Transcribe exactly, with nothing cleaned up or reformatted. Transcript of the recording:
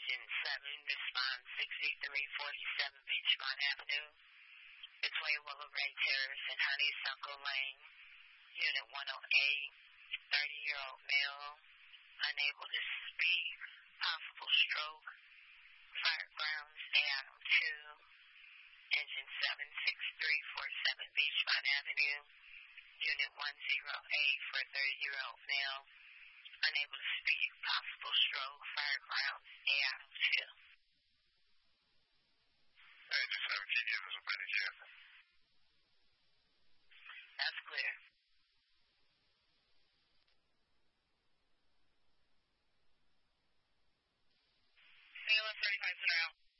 Engine seven, respond sixty-three forty-seven Beachmont Avenue. Between Willow Ray Terrace and Honeysuckle Lane. Unit one oh eight, thirty-year-old male, unable to speak, possible stroke. Fire grounds, Atom two, Engine seven six three four seven Beachmont Avenue. Unit one oh eight for a thirty-year-old male, unable to speak, possible stroke. Fire grounds, Atom two. Engine seven, can you give us a minute yet? That's clear. C L S thirty-five, center out.